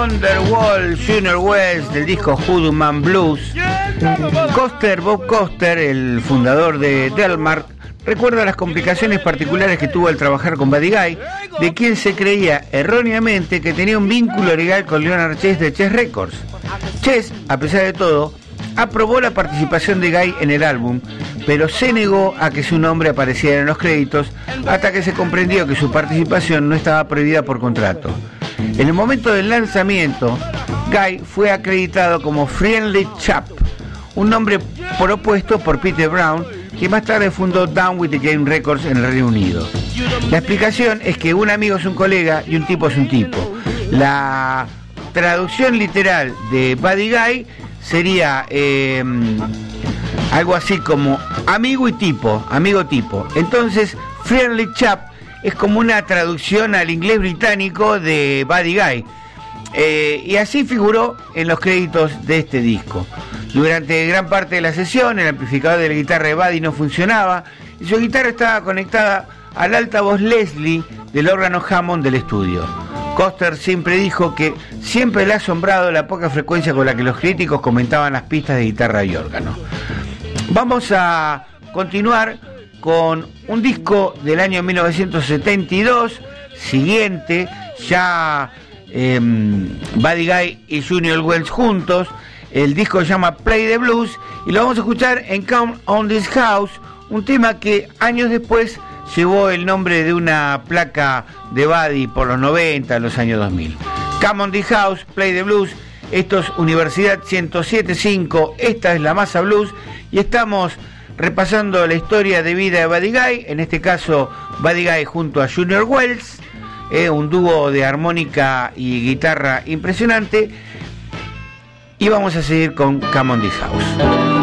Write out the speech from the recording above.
Wonderwall, Junior Wells, del disco Hoodoo Man Blues. Bob Coster, el fundador de Delmark, recuerda las complicaciones particulares que tuvo al trabajar con Buddy Guy, de quien se creía erróneamente que tenía un vínculo legal con Leonard Chess de Chess Records. Chess, a pesar de todo, aprobó la participación de Guy en el álbum, pero se negó a que su nombre apareciera en los créditos hasta que se comprendió que su participación no estaba prohibida por contrato. En el momento del lanzamiento, Guy fue acreditado como Friendly Chap, un nombre propuesto por Peter Brown, que más tarde fundó Down with the Game Records en el Reino Unido. La explicación es que un amigo es un colega y un tipo es un tipo. La traducción literal de Buddy Guy sería algo así como amigo y tipo, amigo tipo. Entonces, Friendly Chap es como una traducción al inglés británico de Buddy Guy. Y así figuró en los créditos de este disco. Durante gran parte de la sesión, el amplificador de la guitarra de Buddy no funcionaba y su guitarra estaba conectada al altavoz Leslie del órgano Hammond del estudio. Coster siempre dijo que siempre le ha asombrado la poca frecuencia con la que los críticos comentaban las pistas de guitarra y órgano. Vamos a continuar con un disco del año 1972, siguiente, ya Buddy Guy y Junior Wells juntos. El disco se llama Play the Blues y lo vamos a escuchar en Come on This House, un tema que años después llevó el nombre de una placa de Buddy por los 90, los años 2000. Come on This House, Play the Blues. Esto es Universidad 107.5, esta es la Masa Blues y estamos repasando la historia de vida de Buddy Guy, en este caso Buddy Guy junto a Junior Wells, un dúo de armónica y guitarra impresionante. Y vamos a seguir con Come on This House.